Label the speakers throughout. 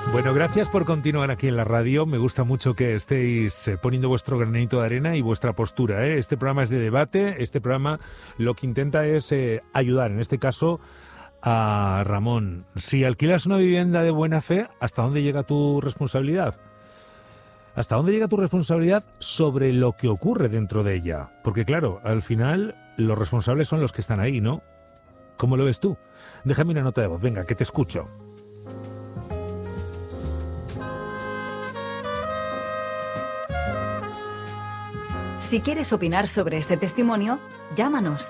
Speaker 1: Bueno, gracias por continuar aquí en la radio. Me gusta mucho que estéis poniendo vuestro granito de arena y vuestra postura, ¿eh? Este programa es de debate, este programa lo que intenta es ayudar, en este caso, a Ramón. Si alquilas una vivienda de buena fe, ¿hasta dónde llega tu responsabilidad? ¿Hasta dónde llega tu responsabilidad sobre lo que ocurre dentro de ella? Porque claro, al final los responsables son los que están ahí, ¿no? ¿Cómo lo ves tú? Déjame una nota de voz, venga, que te escucho.
Speaker 2: Si quieres opinar sobre este testimonio, llámanos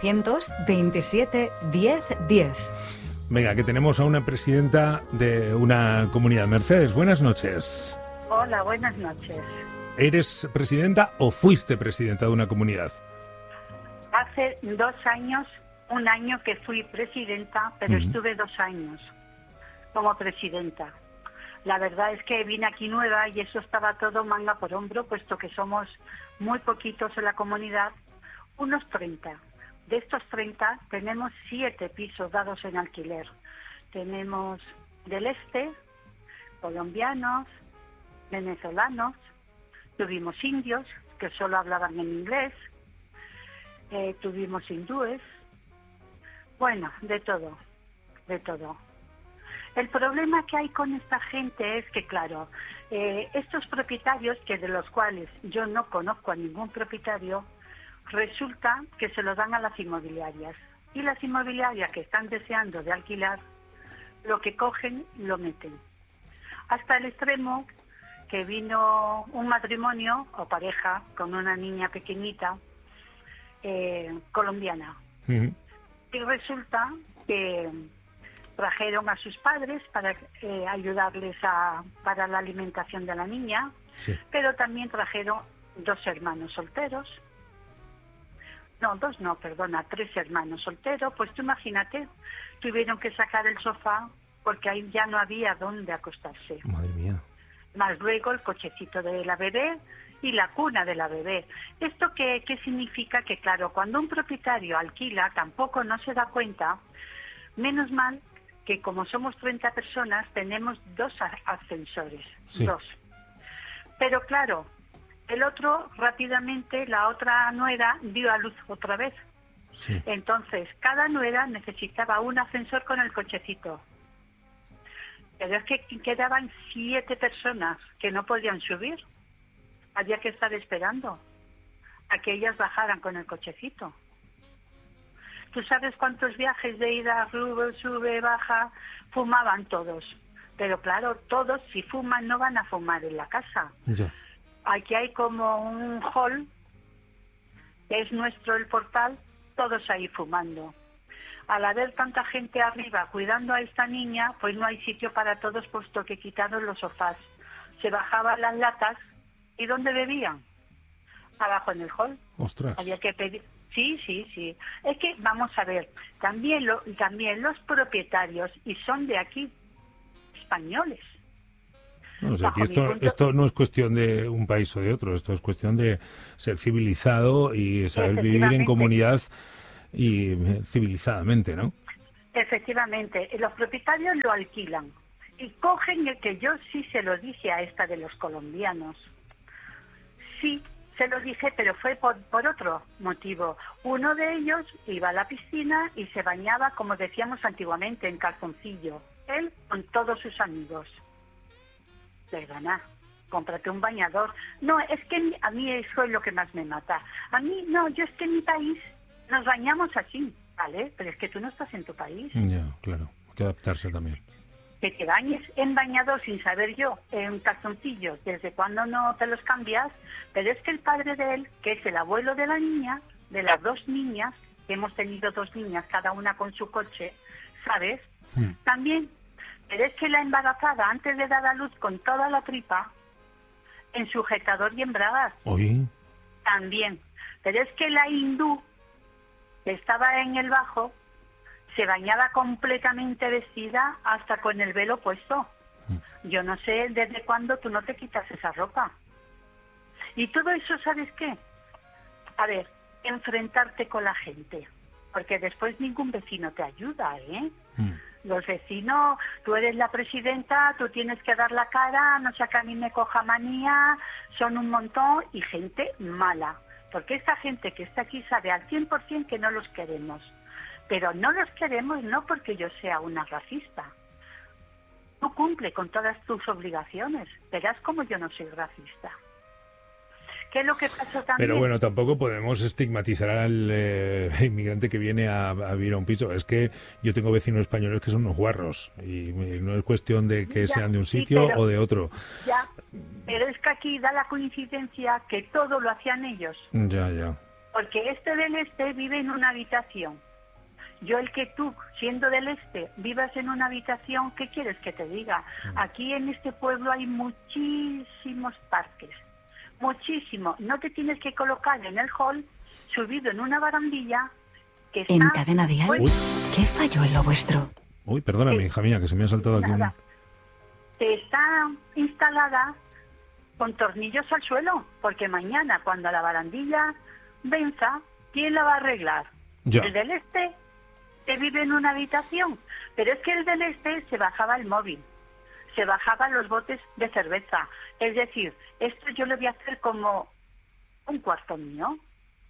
Speaker 2: 927 10 10.
Speaker 1: Venga, que tenemos a una presidenta de una comunidad. Mercedes, buenas noches.
Speaker 3: Hola, buenas noches.
Speaker 1: ¿Eres presidenta o fuiste presidenta de una comunidad?
Speaker 3: Hace 2 años, un año que fui presidenta, pero estuve 2 años como presidenta. La verdad es que vine aquí nueva y eso estaba todo manga por hombro, puesto que somos muy poquitos en la comunidad, unos 30. De estos 30 tenemos 7 pisos dados en alquiler. Tenemos del este, colombianos, venezolanos, tuvimos indios que solo hablaban en inglés, tuvimos hindúes, bueno, de todo, de todo. El problema que hay con esta gente es que, claro, estos propietarios, que de los cuales yo no conozco a ningún propietario, resulta que se lo dan a las inmobiliarias. Y las inmobiliarias que están deseando de alquilar, lo que cogen, lo meten. Hasta el extremo que vino un matrimonio o pareja con una niña pequeñita colombiana. Y resulta que trajeron a sus padres para ayudarles para la alimentación de la niña, sí. Pero también trajeron 2 hermanos solteros. No, 2 no, perdona, 3 hermanos solteros. Pues tú imagínate, tuvieron que sacar el sofá porque ahí ya no había dónde acostarse.
Speaker 1: Madre mía.
Speaker 3: Más luego el cochecito de la bebé y la cuna de la bebé. ¿Esto qué significa? Que claro, cuando un propietario alquila tampoco no se da cuenta, menos mal que como somos 30 personas tenemos 2 ascensores, sí. 2. Pero claro, el otro rápidamente, la otra nuera dio a luz otra vez. Sí. Entonces, cada nuera necesitaba un ascensor con el cochecito. Pero es que quedaban 7 personas que no podían subir. Había que estar esperando a que ellas bajaran con el cochecito. ¿Tú sabes cuántos viajes de ida, sube, baja? Fumaban todos. Pero claro, todos si fuman no van a fumar en la casa. Ya. Aquí hay como un hall, que es nuestro el portal, todos ahí fumando. Al haber tanta gente arriba cuidando a esta niña, pues no hay sitio para todos, puesto que quitaron los sofás. Se bajaban las latas, ¿y dónde bebían? Abajo en el hall.
Speaker 1: ¡Ostras!
Speaker 3: Había que pedir. Sí. Es que, vamos a ver, también los propietarios, y son de aquí, españoles.
Speaker 1: No, o sea, aquí esto no es cuestión de un país o de otro, esto es cuestión de ser civilizado y saber vivir en comunidad y civilizadamente, ¿no?
Speaker 3: Efectivamente, los propietarios lo alquilan y cogen el que yo sí se lo dije a esta de los colombianos. Sí, se lo dije, pero fue por otro motivo. Uno de ellos iba a la piscina y se bañaba, como decíamos antiguamente, en calzoncillo. Él con todos sus amigos. Perdona, cómprate un bañador. No, es que a mí eso es lo que más me mata. A mí, no, yo es que en mi país nos bañamos así, ¿vale? Pero es que tú no estás en tu país.
Speaker 1: Ya, claro, hay que adaptarse también.
Speaker 3: Que te bañes en bañador sin saber yo, en calzoncillos, desde cuando no te los cambias, pero es que el padre de él, que es el abuelo de la niña, de las 2 niñas, que hemos tenido 2 niñas, cada una con su coche, ¿sabes? También, pero es que la embarazada, antes de dar a luz con toda la tripa, en sujetador y en bragas.
Speaker 1: ¿Oí?
Speaker 3: También. Pero es que la hindú, que estaba en el bajo, se bañaba completamente vestida hasta con el velo puesto. Yo no sé desde cuándo tú no te quitas esa ropa. Y todo eso, ¿sabes qué? A ver, enfrentarte con la gente. Porque después ningún vecino te ayuda, ¿eh? Los vecinos, tú eres la presidenta, tú tienes que dar la cara, no sea que a mí me coja manía, son un montón y gente mala. Porque esta gente que está aquí sabe al 100% que no los queremos. Pero no los queremos no porque yo sea una racista. Tú cumple con todas tus obligaciones. Verás como yo no soy racista. ¿Qué es lo que pasó también?
Speaker 1: Pero bueno, tampoco podemos estigmatizar al inmigrante que viene a vivir a un piso. Es que yo tengo vecinos españoles que son unos guarros y no es cuestión de que sean de un sitio o de otro.
Speaker 3: Ya, pero es que aquí da la coincidencia que todo lo hacían ellos.
Speaker 1: Ya.
Speaker 3: Porque este del este vive en una habitación. Yo el que tú, siendo del este, vivas en una habitación, ¿qué quieres que te diga? Aquí en este pueblo hay muchísimos parques. Muchísimo. No te tienes que colocar en el hall, subido en una barandilla que está...
Speaker 2: En Cadena Dial, ¿qué falló en lo vuestro?
Speaker 1: Uy, perdóname, hija mía, que se me ha saltado aquí un...
Speaker 3: Está instalada con tornillos al suelo, porque mañana, cuando la barandilla venza, ¿quién la va a arreglar?
Speaker 1: Ya.
Speaker 3: El del este, que vive en una habitación. Pero es que el del este se bajaba el móvil, se bajaban los botes de cerveza. Es decir, esto yo lo voy a hacer como un cuarto mío.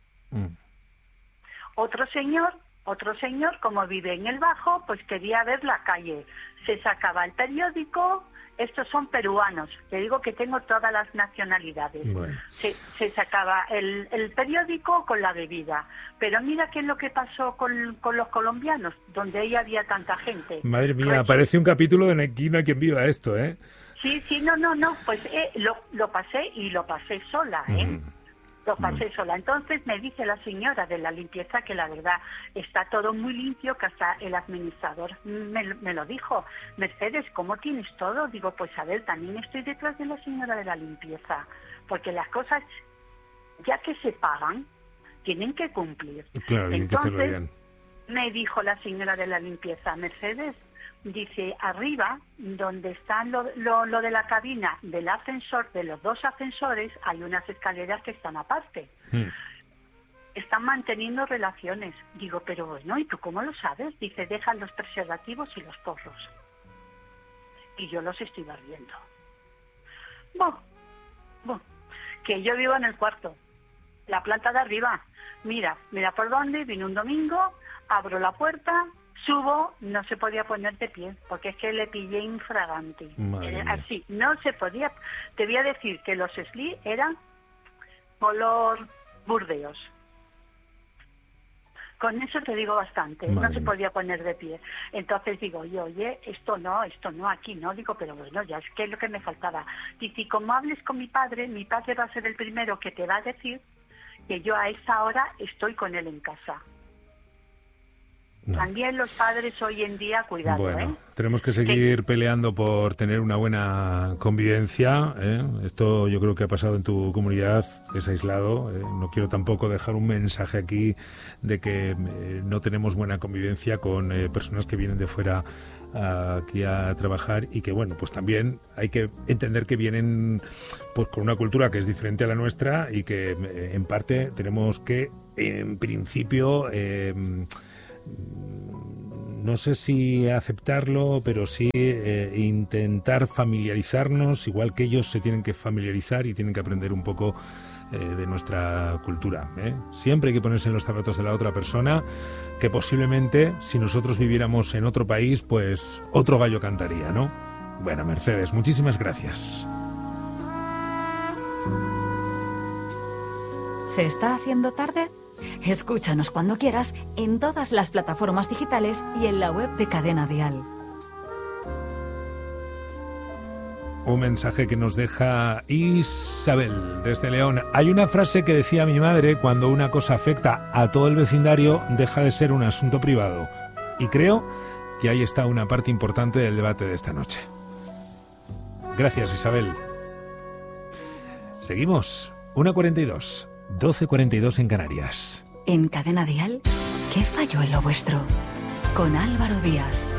Speaker 3: Otro señor, como vive en el bajo, pues quería ver la calle. Se sacaba el periódico. Estos son peruanos. Te digo que tengo todas las nacionalidades.
Speaker 1: Bueno.
Speaker 3: Se sacaba el periódico con la bebida. Pero mira qué es lo que pasó con los colombianos, donde ahí había tanta gente.
Speaker 1: Madre mía, parece un capítulo de Aquí no hay quien viva esto, ¿eh?
Speaker 3: Sí, no. Pues lo pasé y lo pasé sola, ¿eh? Lo pasé sola. Entonces me dice la señora de la limpieza que la verdad está todo muy limpio, que hasta el administrador me lo dijo. Mercedes, ¿cómo tienes todo? Digo, pues a ver, también estoy detrás de la señora de la limpieza, porque las cosas, ya que se pagan, tienen que cumplir.
Speaker 1: Claro, hay que hacerlo bien.
Speaker 3: Me dijo la señora de la limpieza, Mercedes, dice, arriba, donde está lo de la cabina del ascensor, de los dos ascensores, hay unas escaleras que están aparte. Están manteniendo relaciones. Digo, pero bueno, ¿y tú cómo lo sabes? Dice, dejan los preservativos y los porros. Y yo los estoy barriendo. Bueno, que yo vivo en el cuarto, la planta de arriba. Mira por dónde, vine un domingo, abro la puerta, subo, no se podía poner de pie, porque es que le pillé infragante. Así, no se podía. Te voy a decir que los Sli eran color Burdeos. Con eso te digo bastante, no se podía poner de pie. Entonces digo, oye, esto no, aquí no. Digo, pero bueno, ya es que es lo que me faltaba. Y como hables con mi padre va a ser el primero que te va a decir que yo a esa hora estoy con él en casa. No. También los padres hoy en día, cuidado,
Speaker 1: bueno, tenemos que seguir peleando por tener una buena convivencia, ¿eh? Esto yo creo que ha pasado en tu comunidad, es aislado. No quiero tampoco dejar un mensaje aquí de que no tenemos buena convivencia con personas que vienen de fuera aquí a trabajar y que, bueno, pues también hay que entender que vienen pues con una cultura que es diferente a la nuestra y que en parte tenemos que, en principio, no sé si aceptarlo, pero sí intentar familiarizarnos, igual que ellos se tienen que familiarizar y tienen que aprender un poco de nuestra cultura, ¿eh? Siempre hay que ponerse en los zapatos de la otra persona, que posiblemente, si nosotros viviéramos en otro país, pues otro gallo cantaría, ¿no? Bueno, Mercedes, muchísimas gracias.
Speaker 2: ¿Se está haciendo tarde? Escúchanos cuando quieras en todas las plataformas digitales y en la web de Cadena Dial.
Speaker 1: Un mensaje que nos deja Isabel desde León. Hay una frase que decía mi madre: cuando una cosa afecta a todo el vecindario, deja de ser un asunto privado. Y creo que ahí está una parte importante del debate de esta noche. Gracias, Isabel. Seguimos. 1:42. 12:42 en Canarias.
Speaker 2: En Cadena Dial, ¿qué falló en lo vuestro? Con Álvaro Díaz.